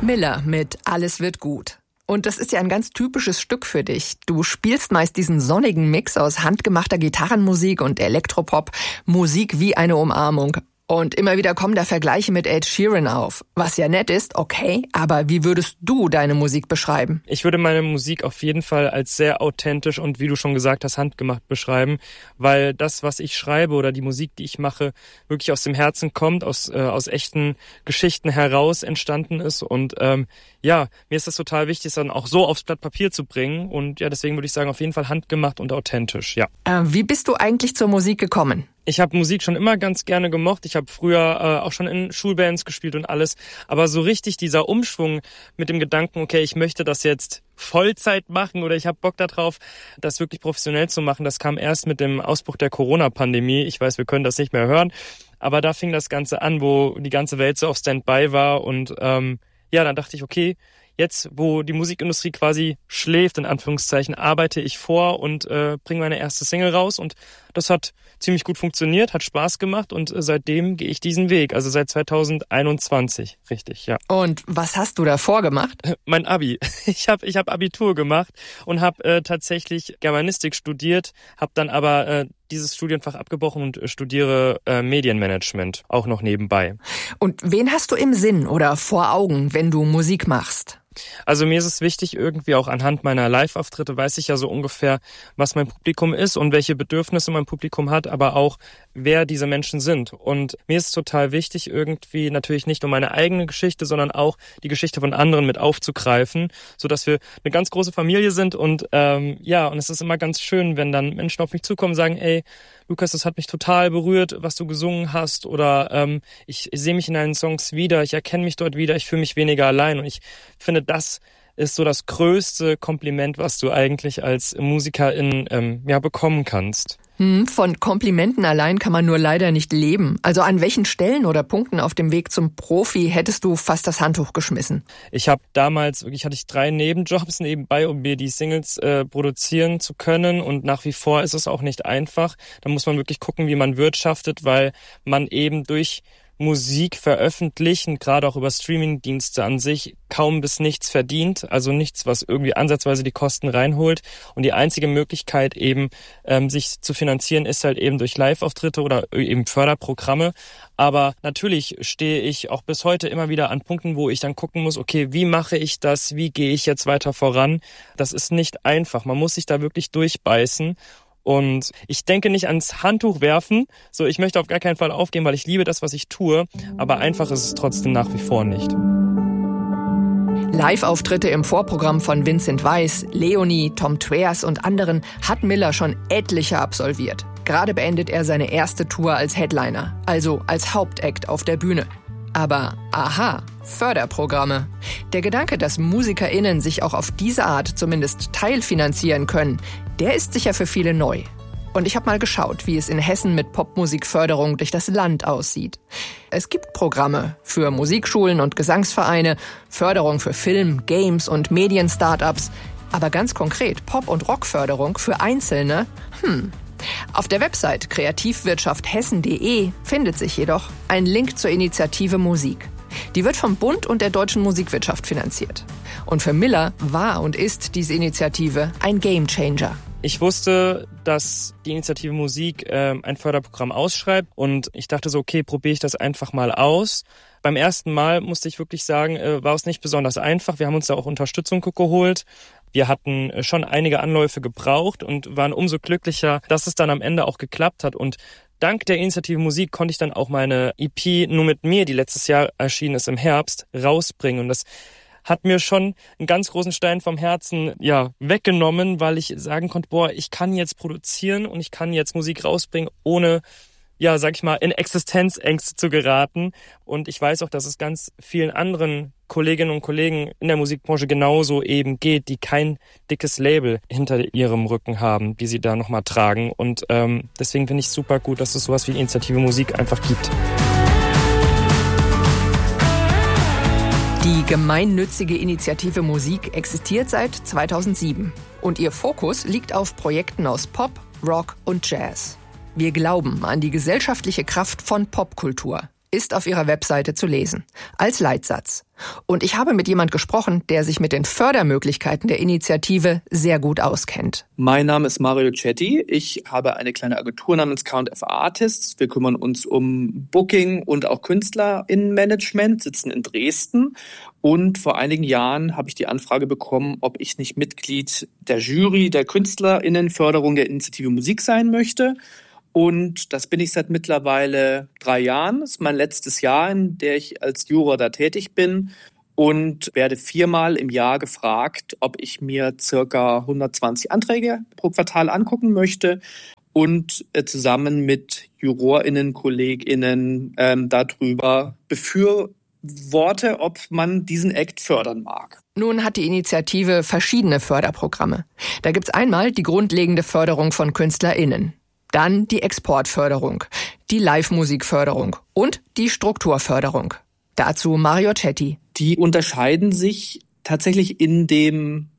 Miller mit Alles wird gut. Und das ist ja ein ganz typisches Stück für dich. Du spielst meist diesen sonnigen Mix aus handgemachter Gitarrenmusik und Elektropop, Musik wie eine Umarmung. Und immer wieder kommen da Vergleiche mit Ed Sheeran auf. Was ja nett ist, okay, aber wie würdest du deine Musik beschreiben? Ich würde meine Musik auf jeden Fall als sehr authentisch und, wie du schon gesagt hast, handgemacht beschreiben, weil das, was ich schreibe oder die Musik, die ich mache, wirklich aus dem Herzen kommt, aus echten Geschichten heraus entstanden ist. Und mir ist das total wichtig, es dann auch so aufs Blatt Papier zu bringen. Und ja, deswegen würde ich sagen, auf jeden Fall handgemacht und authentisch, ja. Wie bist du eigentlich zur Musik gekommen? Ich habe Musik schon immer ganz gerne gemocht. Ich habe früher auch schon in Schulbands gespielt und alles. Aber so richtig dieser Umschwung mit dem Gedanken, okay, ich möchte das jetzt Vollzeit machen oder ich habe Bock darauf, das wirklich professionell zu machen, das kam erst mit dem Ausbruch der Corona-Pandemie. Ich weiß, wir können das nicht mehr hören. Aber da fing das Ganze an, wo die ganze Welt so auf Standby war. Und dann dachte ich, okay, jetzt, wo die Musikindustrie quasi schläft, in Anführungszeichen, arbeite ich vor und bringe meine erste Single raus. Und das hat ziemlich gut funktioniert, hat Spaß gemacht und seitdem gehe ich diesen Weg. Also seit 2021, richtig, ja. Und was hast du davor gemacht? Mein Abi. Ich hab Abitur gemacht und habe tatsächlich Germanistik studiert, habe dann aber dieses Studienfach abgebrochen und studiere Medienmanagement, auch noch nebenbei. Und wen hast du im Sinn oder vor Augen, wenn du Musik machst? Also mir ist es wichtig, irgendwie auch anhand meiner Live-Auftritte weiß ich ja so ungefähr, was mein Publikum ist und welche Bedürfnisse mein Publikum hat, aber auch, wer diese Menschen sind. Und mir ist es total wichtig, irgendwie natürlich nicht nur meine eigene Geschichte, sondern auch die Geschichte von anderen mit aufzugreifen, sodass wir eine ganz große Familie sind. Und und es ist immer ganz schön, wenn dann Menschen auf mich zukommen und sagen, ey, Lukas, das hat mich total berührt, was du gesungen hast, oder ich sehe mich in deinen Songs wieder, ich erkenne mich dort wieder, ich fühle mich weniger allein. Und ich finde, das ist so das größte Kompliment, was du eigentlich als Musikerin bekommen kannst. Von Komplimenten allein kann man nur leider nicht leben. Also an welchen Stellen oder Punkten auf dem Weg zum Profi hättest du fast das Handtuch geschmissen? Ich habe damals, hatte ich 3 Nebenjobs nebenbei, um mir die Singles produzieren zu können, und nach wie vor ist es auch nicht einfach. Da muss man wirklich gucken, wie man wirtschaftet, weil man eben durch Musik veröffentlichen, gerade auch über Streamingdienste an sich, kaum bis nichts verdient, also nichts, was irgendwie ansatzweise die Kosten reinholt. Und die einzige Möglichkeit eben, sich zu finanzieren, ist halt eben durch Live-Auftritte oder eben Förderprogramme. Aber natürlich stehe ich auch bis heute immer wieder an Punkten, wo ich dann gucken muss, okay, wie mache ich das, wie gehe ich jetzt weiter voran? Das ist nicht einfach, man muss sich da wirklich durchbeißen. Und ich denke nicht ans Handtuch werfen. So, ich möchte auf gar keinen Fall aufgeben, weil ich liebe das, was ich tue. Aber einfach ist es trotzdem nach wie vor nicht. Live-Auftritte im Vorprogramm von Vincent Weiss, Leonie, Tom Tveers und anderen hat Miller schon etliche absolviert. Gerade beendet er seine erste Tour als Headliner, also als Hauptact auf der Bühne. Aber aha, Förderprogramme. Der Gedanke, dass MusikerInnen sich auch auf diese Art zumindest teilfinanzieren können, der ist sicher für viele neu. Und ich habe mal geschaut, wie es in Hessen mit Popmusikförderung durch das Land aussieht. Es gibt Programme für Musikschulen und Gesangsvereine, Förderung für Film, Games und Medien-Startups. Aber ganz konkret Pop- und Rockförderung für Einzelne? Auf der Website kreativwirtschafthessen.de findet sich jedoch ein Link zur Initiative Musik. Die wird vom Bund und der deutschen Musikwirtschaft finanziert. Und für Miller war und ist diese Initiative ein Gamechanger. Ich wusste, dass die Initiative Musik ein Förderprogramm ausschreibt, und ich dachte so, okay, probiere ich das einfach mal aus. Beim ersten Mal, musste ich wirklich sagen, war es nicht besonders einfach. Wir haben uns da auch Unterstützung geholt. Wir hatten schon einige Anläufe gebraucht und waren umso glücklicher, dass es dann am Ende auch geklappt hat. Und dank der Initiative Musik konnte ich dann auch meine EP Nur mit mir, die letztes Jahr erschienen ist im Herbst, rausbringen. Und das hat mir schon einen ganz großen Stein vom Herzen weggenommen, weil ich sagen konnte, ich kann jetzt produzieren und ich kann jetzt Musik rausbringen, ohne in Existenzängste zu geraten. Und ich weiß auch, dass es ganz vielen anderen Kolleginnen und Kollegen in der Musikbranche genauso eben geht, die kein dickes Label hinter ihrem Rücken haben, die sie da nochmal tragen. Und deswegen finde ich es super gut, dass es sowas wie die Initiative Musik einfach gibt. Die gemeinnützige Initiative Musik existiert seit 2007 und ihr Fokus liegt auf Projekten aus Pop, Rock und Jazz. Wir glauben an die gesellschaftliche Kraft von Popkultur. ist auf ihrer Webseite zu lesen. Als Leitsatz. Und ich habe mit jemand gesprochen, der sich mit den Fördermöglichkeiten der Initiative sehr gut auskennt. Mein Name ist Mario Cetti. Ich habe eine kleine Agentur namens Count Artists. Wir kümmern uns um Booking und auch KünstlerInnenmanagement, sitzen in Dresden. Und vor einigen Jahren habe ich die Anfrage bekommen, ob ich nicht Mitglied der Jury der KünstlerInnenförderung der Initiative Musik sein möchte. Und das bin ich seit mittlerweile 3 Jahren. Das ist mein letztes Jahr, in der ich als Juror da tätig bin und werde 4-mal im Jahr gefragt, ob ich mir circa 120 Anträge pro Quartal angucken möchte und zusammen mit JurorInnen, KollegInnen darüber befürworte, ob man diesen Act fördern mag. Nun hat die Initiative verschiedene Förderprogramme. Da gibt's einmal die grundlegende Förderung von KünstlerInnen. Dann die Exportförderung, die Live-Musikförderung und die Strukturförderung. Dazu Mario Cetti. Die unterscheiden sich tatsächlich in dem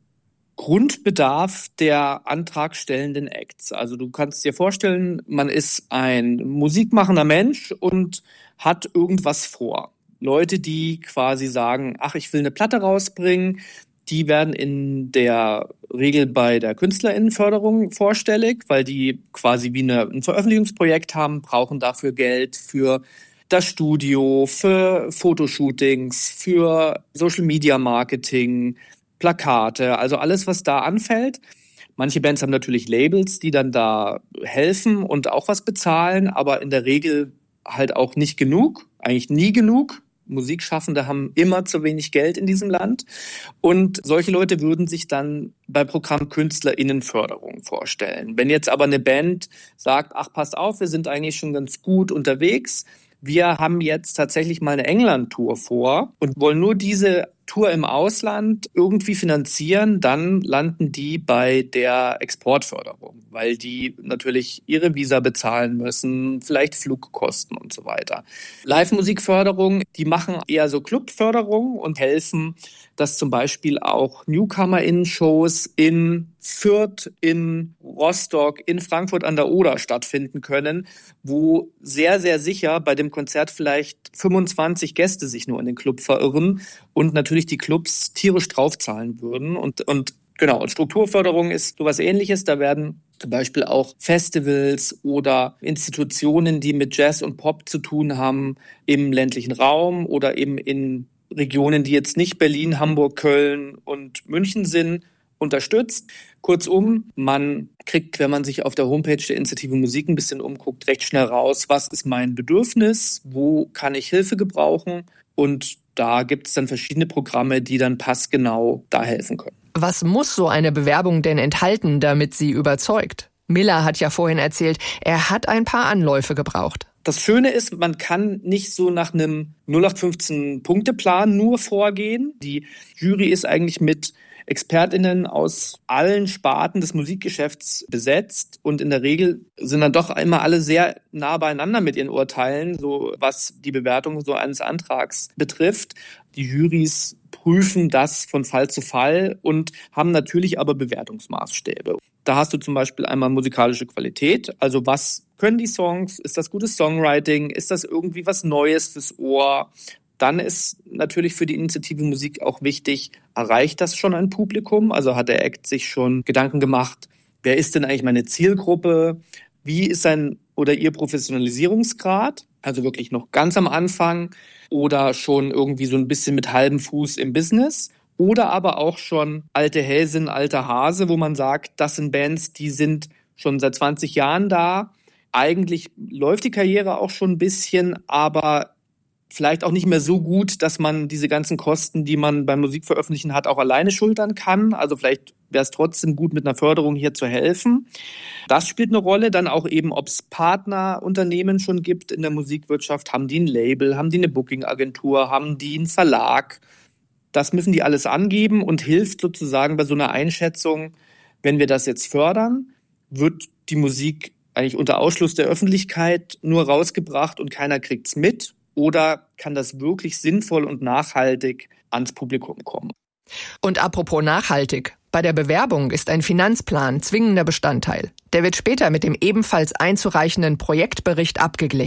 Grundbedarf der antragstellenden Acts. Also du kannst dir vorstellen, man ist ein musikmachender Mensch und hat irgendwas vor. Leute, die quasi sagen, ach, ich will eine Platte rausbringen, die werden in der Regel bei der KünstlerInnenförderung vorstellig, weil die quasi wie ein Veröffentlichungsprojekt haben, brauchen dafür Geld für das Studio, für Fotoshootings, für Social-Media-Marketing, Plakate, also alles, was da anfällt. Manche Bands haben natürlich Labels, die dann da helfen und auch was bezahlen, aber in der Regel halt auch nicht genug, eigentlich nie genug. Musikschaffende haben immer zu wenig Geld in diesem Land. Und solche Leute würden sich dann bei Programm KünstlerInnenförderung vorstellen. Wenn jetzt aber eine Band sagt, ach, passt auf, wir sind eigentlich schon ganz gut unterwegs, wir haben jetzt tatsächlich mal eine England-Tour vor und wollen nur diese Tour im Ausland irgendwie finanzieren, dann landen die bei der Exportförderung, weil die natürlich ihre Visa bezahlen müssen, vielleicht Flugkosten und so weiter. Live-Musikförderung, die machen eher so Clubförderung und helfen, dass zum Beispiel auch NewcomerInnen-Shows in Fürth, in Rostock, in Frankfurt an der Oder stattfinden können, wo sehr, sehr sicher bei dem Konzert vielleicht 25 Gäste sich nur in den Club verirren und natürlich die Clubs tierisch draufzahlen würden. Und Strukturförderung ist sowas Ähnliches. Da werden zum Beispiel auch Festivals oder Institutionen, die mit Jazz und Pop zu tun haben, im ländlichen Raum oder eben in Regionen, die jetzt nicht Berlin, Hamburg, Köln und München sind, unterstützt. Kurzum, man kriegt, wenn man sich auf der Homepage der Initiative Musik ein bisschen umguckt, recht schnell raus, was ist mein Bedürfnis, wo kann ich Hilfe gebrauchen, und da gibt es dann verschiedene Programme, die dann passgenau da helfen können. Was muss so eine Bewerbung denn enthalten, damit sie überzeugt? Miller hat ja vorhin erzählt, er hat ein paar Anläufe gebraucht. Das Schöne ist, man kann nicht so nach einem 0815-Punkte-Plan nur vorgehen. Die Jury ist eigentlich mit ExpertInnen aus allen Sparten des Musikgeschäfts besetzt und in der Regel sind dann doch immer alle sehr nah beieinander mit ihren Urteilen, so was die Bewertung so eines Antrags betrifft. Die Jurys prüfen das von Fall zu Fall und haben natürlich aber Bewertungsmaßstäbe. Da hast du zum Beispiel einmal musikalische Qualität, also was können die Songs, ist das gutes Songwriting, ist das irgendwie was Neues fürs Ohr? Dann ist natürlich für die Initiative Musik auch wichtig, erreicht das schon ein Publikum? Also hat der Act sich schon Gedanken gemacht, wer ist denn eigentlich meine Zielgruppe? Wie ist sein oder ihr Professionalisierungsgrad? Also wirklich noch ganz am Anfang oder schon irgendwie so ein bisschen mit halbem Fuß im Business? Oder aber auch schon alte Häsin, alter Hase, wo man sagt, das sind Bands, die sind schon seit 20 Jahren da. Eigentlich läuft die Karriere auch schon ein bisschen, aber vielleicht auch nicht mehr so gut, dass man diese ganzen Kosten, die man beim Musikveröffentlichen hat, auch alleine schultern kann. Also vielleicht wäre es trotzdem gut, mit einer Förderung hier zu helfen. Das spielt eine Rolle. Dann auch eben, ob es Partnerunternehmen schon gibt in der Musikwirtschaft. Haben die ein Label? Haben die eine Bookingagentur? Haben die einen Verlag? Das müssen die alles angeben und hilft sozusagen bei so einer Einschätzung, wenn wir das jetzt fördern, wird die Musik eigentlich unter Ausschluss der Öffentlichkeit nur rausgebracht und keiner kriegt's mit? Oder kann das wirklich sinnvoll und nachhaltig ans Publikum kommen? Und apropos nachhaltig, bei der Bewerbung ist ein Finanzplan zwingender Bestandteil. Der wird später mit dem ebenfalls einzureichenden Projektbericht abgeglichen.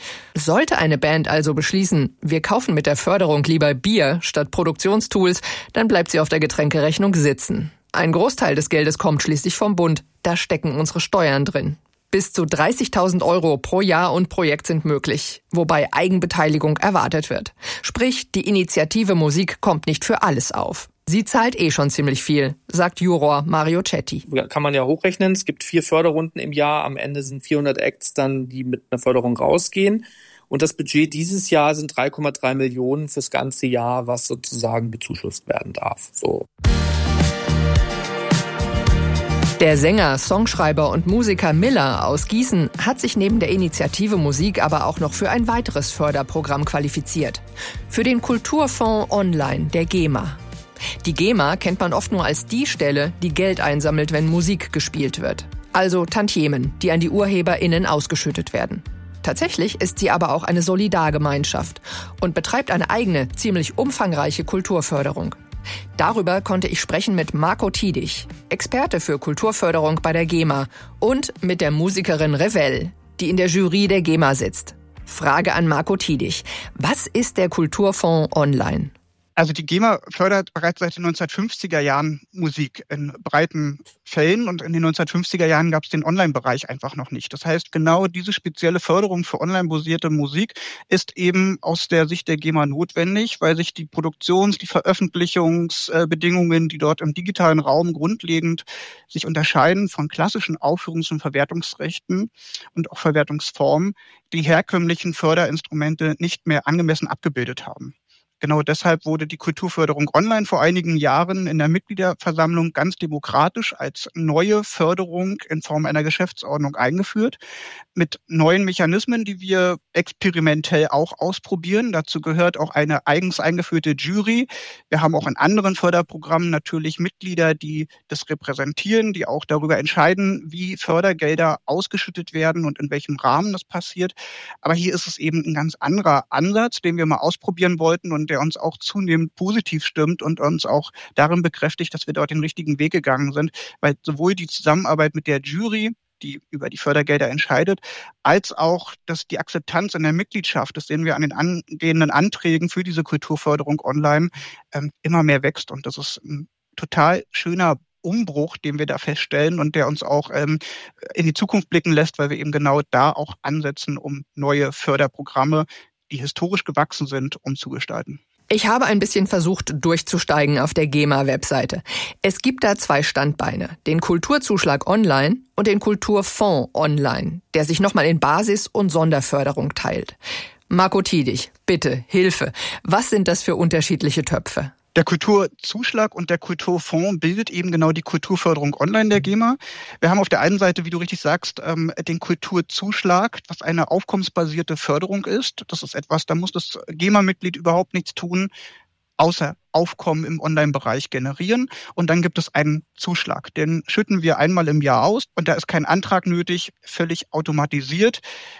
Sollte eine Band also beschließen, wir kaufen mit der Förderung lieber Bier statt Produktionstools, dann bleibt sie auf der Getränkerechnung sitzen. Ein Großteil des Geldes kommt schließlich vom Bund. Da stecken unsere Steuern drin. Bis zu 30.000 € pro Jahr und Projekt sind möglich, wobei Eigenbeteiligung erwartet wird. Sprich, die Initiative Musik kommt nicht für alles auf. Sie zahlt schon ziemlich viel, sagt Juror Mario Cetti. Kann man ja hochrechnen. Es gibt 4 Förderrunden im Jahr. Am Ende sind 400 Acts dann, die mit einer Förderung rausgehen. Und das Budget dieses Jahr sind 3,3 Millionen fürs ganze Jahr, was sozusagen bezuschusst werden darf. So. Der Sänger, Songschreiber und Musiker Miller aus Gießen hat sich neben der Initiative Musik aber auch noch für ein weiteres Förderprogramm qualifiziert. Für den Kulturfonds Online der GEMA. Die GEMA kennt man oft nur als die Stelle, die Geld einsammelt, wenn Musik gespielt wird. Also Tantiemen, die an die UrheberInnen ausgeschüttet werden. Tatsächlich ist sie aber auch eine Solidargemeinschaft und betreibt eine eigene, ziemlich umfangreiche Kulturförderung. Darüber konnte ich sprechen mit Marco Tiedich, Experte für Kulturförderung bei der GEMA, und mit der Musikerin Revell, die in der Jury der GEMA sitzt. Frage an Marco Tiedich: Was ist der Kulturfonds Online? Also die GEMA fördert bereits seit den 1950er Jahren Musik in breiten Fällen, und in den 1950er Jahren gab es den Online-Bereich einfach noch nicht. Das heißt, genau diese spezielle Förderung für online-basierte Musik ist eben aus der Sicht der GEMA notwendig, weil sich die die Veröffentlichungsbedingungen, die dort im digitalen Raum grundlegend sich unterscheiden von klassischen Aufführungs- und Verwertungsrechten und auch Verwertungsformen, die herkömmlichen Förderinstrumente nicht mehr angemessen abgebildet haben. Genau deshalb wurde die Kulturförderung online vor einigen Jahren in der Mitgliederversammlung ganz demokratisch als neue Förderung in Form einer Geschäftsordnung eingeführt, mit neuen Mechanismen, die wir experimentell auch ausprobieren. Dazu gehört auch eine eigens eingeführte Jury. Wir haben auch in anderen Förderprogrammen natürlich Mitglieder, die das repräsentieren, die auch darüber entscheiden, wie Fördergelder ausgeschüttet werden und in welchem Rahmen das passiert. Aber hier ist es eben ein ganz anderer Ansatz, den wir mal ausprobieren wollten und der uns auch zunehmend positiv stimmt und uns auch darin bekräftigt, dass wir dort den richtigen Weg gegangen sind, weil sowohl die Zusammenarbeit mit der Jury, die über die Fördergelder entscheidet, als auch dass die Akzeptanz in der Mitgliedschaft, das sehen wir an den angehenden Anträgen für diese Kulturförderung online, immer mehr wächst. Und das ist ein total schöner Umbruch, den wir da feststellen und der uns auch in die Zukunft blicken lässt, weil wir eben genau da auch ansetzen, um neue Förderprogramme, die historisch gewachsen sind, umzugestalten. Ich habe ein bisschen versucht, durchzusteigen auf der GEMA-Webseite. Es gibt da 2 Standbeine, den Kulturzuschlag Online und den Kulturfonds Online, der sich nochmal in Basis- und Sonderförderung teilt. Marco Tiedich, bitte, Hilfe. Was sind das für unterschiedliche Töpfe? Der Kulturzuschlag und der Kulturfonds bildet eben genau die Kulturförderung online der GEMA. Wir haben auf der einen Seite, wie du richtig sagst, den Kulturzuschlag, was eine aufkommensbasierte Förderung ist. Das ist etwas, da muss das GEMA-Mitglied überhaupt nichts tun, außer Aufkommen im Online-Bereich generieren. Und dann gibt es einen Zuschlag. Den schütten wir einmal im Jahr aus und da ist kein Antrag nötig, völlig automatisiert.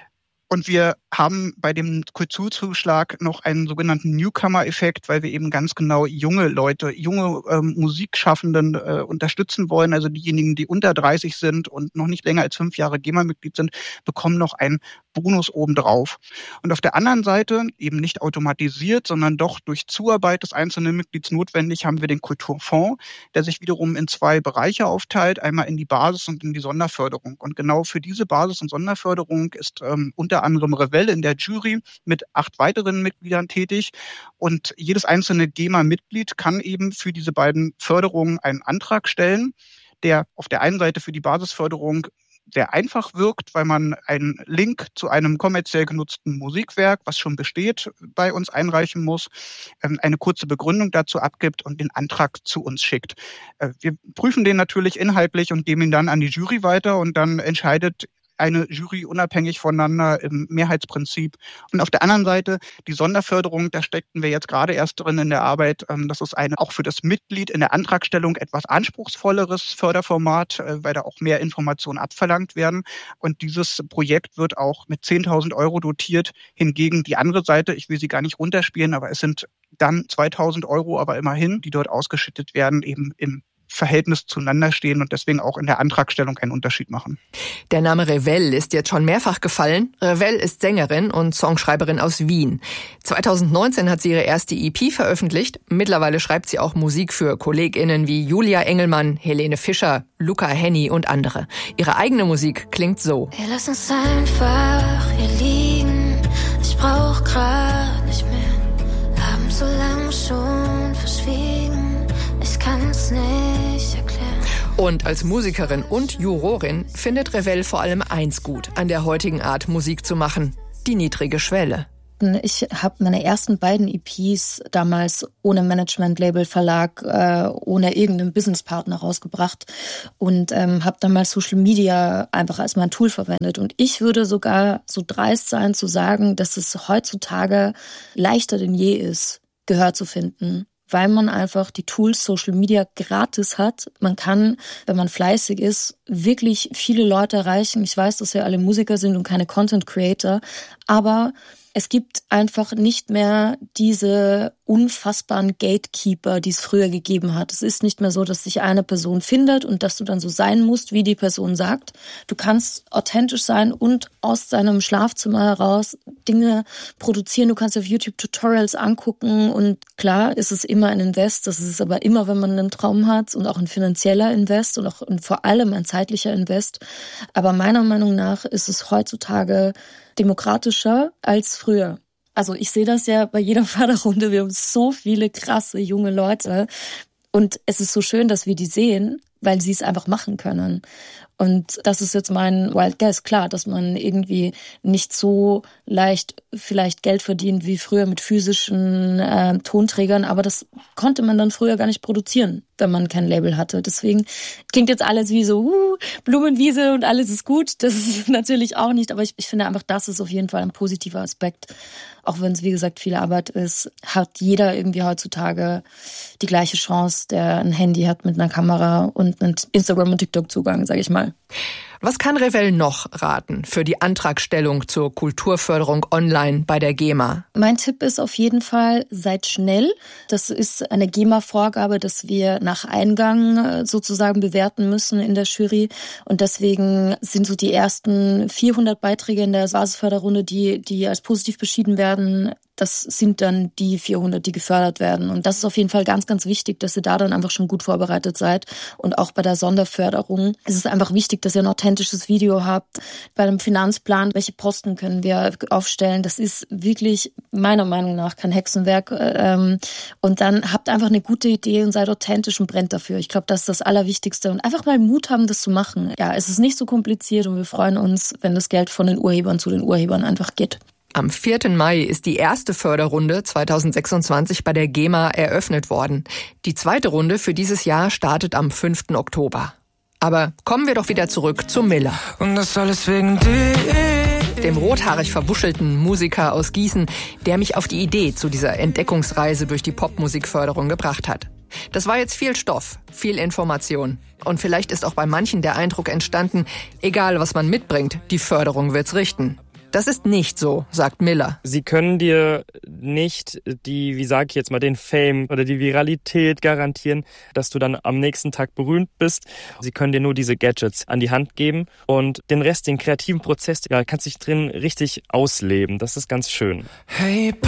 Und wir haben bei dem Kulturzuschlag noch einen sogenannten Newcomer-Effekt, weil wir eben ganz genau junge Leute, junge Musikschaffenden unterstützen wollen. Also diejenigen, die unter 30 sind und noch nicht länger als 5 Jahre GEMA-Mitglied sind, bekommen noch einen Bonus obendrauf. Und auf der anderen Seite, eben nicht automatisiert, sondern doch durch Zuarbeit des einzelnen Mitglieds notwendig, haben wir den Kulturfonds, der sich wiederum in 2 Bereiche aufteilt, einmal in die Basis- und in die Sonderförderung. Und genau für diese Basis- und Sonderförderung ist unter anderem Revell in der Jury mit 8 weiteren Mitgliedern tätig. Und jedes einzelne GEMA-Mitglied kann eben für diese beiden Förderungen einen Antrag stellen, der auf der einen Seite für die Basisförderung sehr einfach wirkt, weil man einen Link zu einem kommerziell genutzten Musikwerk, was schon besteht, bei uns einreichen muss, eine kurze Begründung dazu abgibt und den Antrag zu uns schickt. Wir prüfen den natürlich inhaltlich und geben ihn dann an die Jury weiter und dann entscheidet eine Jury unabhängig voneinander im Mehrheitsprinzip. Und auf der anderen Seite die Sonderförderung, da steckten wir jetzt gerade erst drin in der Arbeit. Das ist eine auch für das Mitglied in der Antragstellung etwas anspruchsvolleres Förderformat, weil da auch mehr Informationen abverlangt werden. Und dieses Projekt wird auch mit 10.000 € dotiert. Hingegen die andere Seite, ich will sie gar nicht runterspielen, aber es sind dann 2.000 €, aber immerhin, die dort ausgeschüttet werden, eben im Verhältnis zueinander stehen und deswegen auch in der Antragstellung einen Unterschied machen. Der Name Revell ist jetzt schon mehrfach gefallen. Revell ist Sängerin und Songschreiberin aus Wien. 2019 hat sie ihre erste EP veröffentlicht. Mittlerweile schreibt sie auch Musik für KollegInnen wie Julia Engelmann, Helene Fischer, Luca Henny und andere. Ihre eigene Musik klingt so. Wir lassen es einfach hier liegen. Ich brauch grad nicht mehr. Haben so lang schon verschwiegen. Ich kann's nicht erklären. Und als Musikerin und Jurorin findet Revell vor allem eins gut an der heutigen Art, Musik zu machen: die niedrige Schwelle. Ich habe meine ersten beiden EPs damals ohne Management-Label, Verlag, ohne irgendeinen Businesspartner rausgebracht und habe damals Social Media einfach als mein Tool verwendet. Und ich würde sogar so dreist sein zu sagen, dass es heutzutage leichter denn je ist, Gehör zu finden, weil man einfach die Tools Social Media gratis hat. Man kann, wenn man fleißig ist, wirklich viele Leute erreichen. Ich weiß, dass wir alle Musiker sind und keine Content Creator, aber es gibt einfach nicht mehr diese unfassbaren Gatekeeper, die es früher gegeben hat. Es ist nicht mehr so, dass sich eine Person findet und dass du dann so sein musst, wie die Person sagt. Du kannst authentisch sein und aus deinem Schlafzimmer heraus Dinge produzieren. Du kannst auf YouTube Tutorials angucken und klar ist es immer ein Invest. Das ist es aber immer, wenn man einen Traum hat und auch ein finanzieller Invest und auch und vor allem ein zeitlicher Invest. Aber meiner Meinung nach ist es heutzutage demokratischer als früher. Also ich sehe das ja bei jeder Förderrunde. Wir haben so viele krasse junge Leute und es ist so schön, dass wir die sehen, weil sie es einfach machen können. Und das ist jetzt mein Wild Guess. Klar, dass man irgendwie nicht so leicht vielleicht Geld verdient wie früher mit physischen Tonträgern, aber das konnte man dann früher gar nicht produzieren, wenn man kein Label hatte. Deswegen klingt jetzt alles wie so Blumenwiese und alles ist gut. Das ist natürlich auch nicht, aber ich finde einfach, das ist auf jeden Fall ein positiver Aspekt. Auch wenn es, wie gesagt, viel Arbeit ist, hat jeder irgendwie heutzutage die gleiche Chance, der ein Handy hat mit einer Kamera und einen Instagram- und TikTok-Zugang, sage ich mal. Was kann Revell noch raten für die Antragstellung zur Kulturförderung online bei der GEMA? Mein Tipp ist auf jeden Fall, seid schnell. Das ist eine GEMA-Vorgabe, dass wir nach Eingang sozusagen bewerten müssen in der Jury. Und deswegen sind so die ersten 400 Beiträge in der Basisförderrunde, die als positiv beschieden werden, das sind dann die 400, die gefördert werden. Und das ist auf jeden Fall ganz, ganz wichtig, dass ihr da dann einfach schon gut vorbereitet seid. Und auch bei der Sonderförderung ist es einfach wichtig, dass ihr ein authentisches Video habt. Bei dem Finanzplan, welche Posten können wir aufstellen? Das ist wirklich meiner Meinung nach kein Hexenwerk. Und dann habt einfach eine gute Idee und seid authentisch und brennt dafür. Ich glaube, das ist das Allerwichtigste. Und einfach mal Mut haben, das zu machen. Ja, es ist nicht so kompliziert und wir freuen uns, wenn das Geld von den Urhebern zu den Urhebern einfach geht. Am 4. Mai ist die erste Förderrunde 2026 bei der GEMA eröffnet worden. Die zweite Runde für dieses Jahr startet am 5. Oktober. Aber kommen wir doch wieder zurück zu Miller. Und das alles wegen dir. Dem rothaarig verwuschelten Musiker aus Gießen, der mich auf die Idee zu dieser Entdeckungsreise durch die Popmusikförderung gebracht hat. Das war jetzt viel Stoff, viel Information. Und vielleicht ist auch bei manchen der Eindruck entstanden, egal was man mitbringt, die Förderung wird's richten. Das ist nicht so, sagt Miller. Sie können dir nicht die, wie sage ich jetzt mal, den Fame oder die Viralität garantieren, dass du dann am nächsten Tag berühmt bist. Sie können dir nur diese Gadgets an die Hand geben und den Rest, den kreativen Prozess, da kannst du dich drin richtig ausleben. Das ist ganz schön. Hey,